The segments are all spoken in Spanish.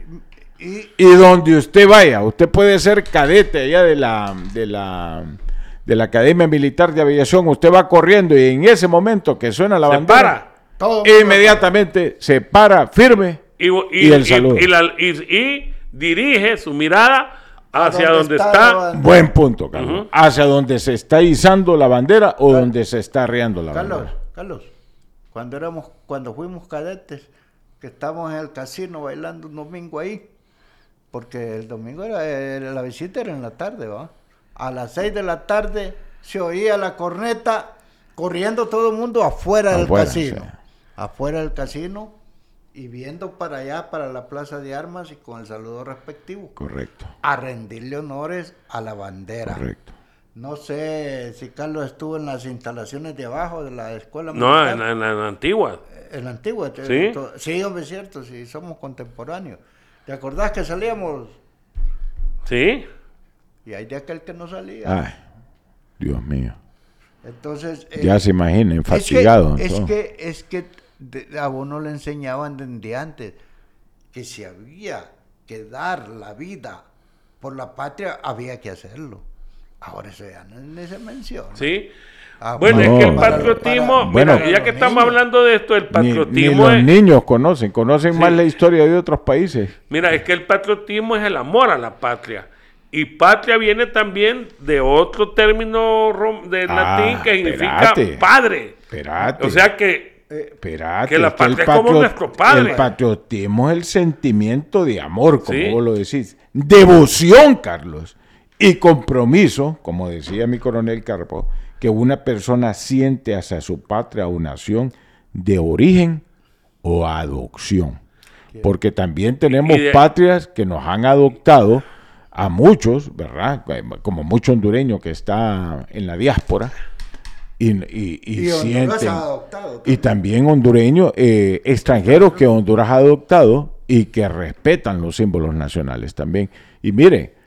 Y donde usted vaya, usted puede ser cadete allá de la Academia Militar de Aviación, usted va corriendo y en ese momento que suena la bandera, inmediatamente se para firme y el saludo. Y dirige su mirada hacia donde está. Buen punto, Carlos. Hacia donde se está izando la bandera o donde se está arriando la bandera. Carlos, cuando fuimos cadetes, que estábamos en el casino bailando un domingo ahí, porque el domingo la visita era en la tarde, ¿va? A las 6 de la tarde se oía la corneta, corriendo todo el mundo afuera del casino. Sí. Afuera del casino y viendo para allá, para la Plaza de Armas y con el saludo respectivo. Correcto. A rendirle honores a la bandera. Correcto. No sé si Carlos estuvo en las instalaciones de abajo de la escuela militar. No, en la antigua. En la antigua. Sí. Sí, hombre, es cierto, sí, somos contemporáneos. ¿Te acordás que salíamos? Sí. Y hay de aquel que no salía. Ay, Dios mío. Entonces... ya se imaginen, fatigado. Es que a vos no le enseñaban desde antes que si había que dar la vida por la patria, había que hacerlo. Ahora eso ya no se menciona. Sí. Bueno, es que el patriotismo, ya que estamos hablando de esto, el patriotismo ni los niños conocen más la historia de otros países. Mira, es que el patriotismo es el amor a la patria. Y patria viene también de otro término de latín que significa padre. Espérate. O sea que la patria es como nuestro padre. El patriotismo es el sentimiento de amor, como vos lo decís. Devoción, Carlos. Y compromiso, como decía mi coronel Carpo, que una persona siente hacia su patria o nación de origen o adopción. Porque también tenemos patrias que nos han adoptado a muchos, ¿verdad? Como mucho hondureño que está en la diáspora y sienten. Y también hondureños extranjeros que Honduras ha adoptado y que respetan los símbolos nacionales también. Y mire,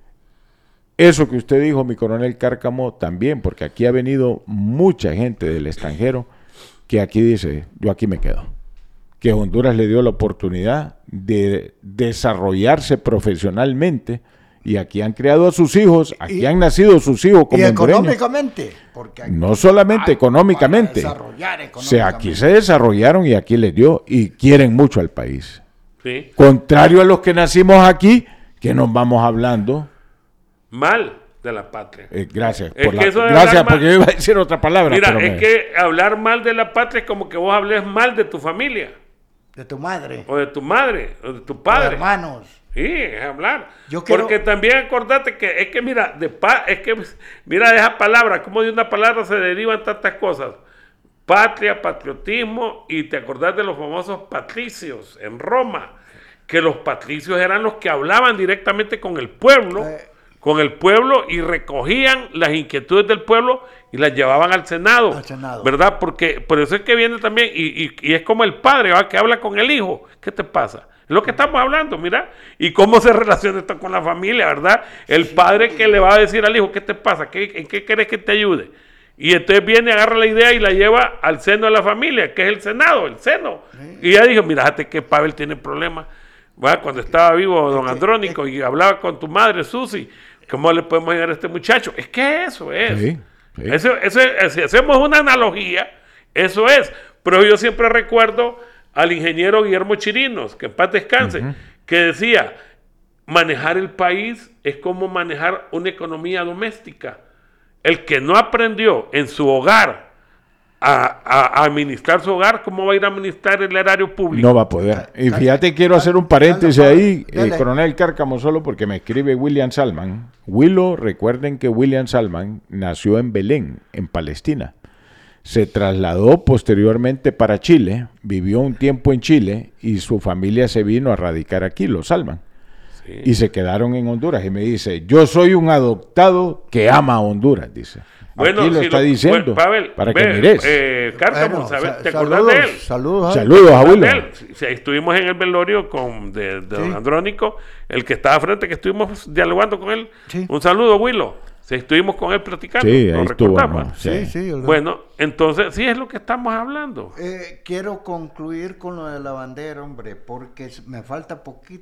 eso que usted dijo, mi coronel Cárcamo, también, porque aquí ha venido mucha gente del extranjero que aquí dice, yo aquí me quedo. Que Honduras le dio la oportunidad de desarrollarse profesionalmente y aquí han criado a sus hijos, aquí han nacido sus hijos como hondureños. Y económicamente. Porque no solamente económicamente. O sea, aquí se desarrollaron y aquí les dio y quieren mucho al país. Sí. Contrario a los que nacimos aquí, que nos vamos hablando mal de la patria. Gracias porque yo iba a decir otra palabra. Mira, que hablar mal de la patria es como que vos hables mal de tu familia. De tu madre. O de tu madre, o de tu padre. De hermanos. Sí, es hablar. Porque también acordate que mira, de esa palabra, como de una palabra se derivan tantas cosas. Patria, patriotismo, y te acordás de los famosos patricios en Roma, que los patricios eran los que hablaban directamente con el pueblo. Y recogían las inquietudes del pueblo y las llevaban al Senado. ¿Verdad? Porque por eso es que viene también, y es como el padre, ¿verdad? Que habla con el hijo. ¿Qué te pasa? Es lo que estamos hablando, mira. Y cómo se relaciona esto con la familia, ¿verdad? El padre que le va a decir al hijo, ¿qué te pasa? ¿En qué querés que te ayude? Y entonces viene, agarra la idea y la lleva al seno de la familia, que es el Senado, el seno. Y ya dijo, mira, fíjate que Pavel tiene problemas. Bueno, cuando estaba vivo don Andrónico y hablaba con tu madre, Susi, ¿cómo le podemos ayudar a este muchacho? Es que eso es. Sí. Si hacemos una analogía, eso es. Pero yo siempre recuerdo al ingeniero Guillermo Chirinos, que en paz descanse, que decía, manejar el país es como manejar una economía doméstica. El que no aprendió en su hogar a administrar su hogar, ¿cómo va a ir a administrar el erario público? No va a poder. Y fíjate, quiero hacer un paréntesis ahí, coronel Cárcamo, solo porque me escribe William Salman. Recuerden que William Salman nació en Belén, en Palestina. Se trasladó posteriormente para Chile, vivió un tiempo en Chile y su familia se vino a radicar aquí, los Salman. Sí. Y se quedaron en Honduras. Y me dice, yo soy un adoptado que ama a Honduras, dice. Bueno, aquí lo está diciendo, Pavel, para que mires. Cárcamo, ¿te acordás de él? Saludos, abuelo. Estuvimos en el velorio de don Andrónico, el que estaba frente, que estuvimos dialogando con él. Sí. Un saludo, abuelo. Estuvimos con él platicando. Sí, ahí estuvo. Sí. Bueno, entonces, sí es lo que estamos hablando. Quiero concluir con lo de la bandera, hombre, porque me falta poquito.